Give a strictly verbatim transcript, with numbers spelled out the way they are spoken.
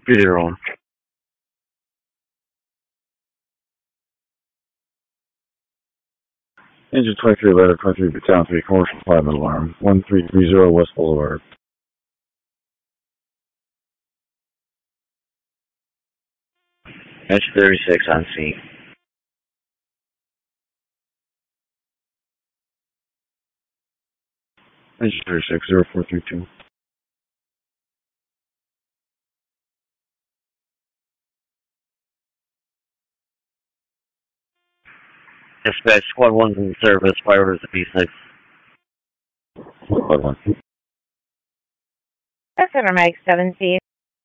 three zero one. Engine twenty-three, letter twenty-three, battalion three, commercial five alarm, one three three zero West Boulevard. Engine thirty-six on scene. Engine thirty-six, zero four three two. Dispatch, squad one's in service, fire orders at B six. Squad one. That's Mag seven C.